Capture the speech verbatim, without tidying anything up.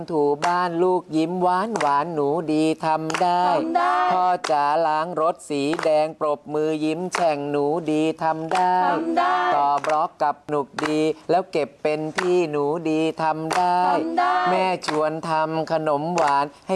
ถูบ้านลูกยิ้มหวานหวานหนูดีทำได้พ่อจ๋าล้างรถสีแดงปรบมือยิ้มแฉ่งหนูดีทำได้ต่อบล็อกกับหนุกดีแล้วเก็บเป็นที่หนูดีทำได้แม่ชวนทำขนมหวานให้